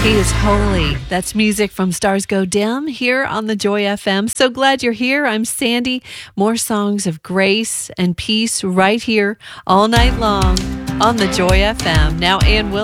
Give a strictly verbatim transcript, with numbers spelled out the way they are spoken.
He is holy. That's music from Stars Go Dim here on the Joy F M. So glad you're here. I'm Sandy. More songs of grace and peace right here all night long on the Joy F M. Now, Ann Wilson.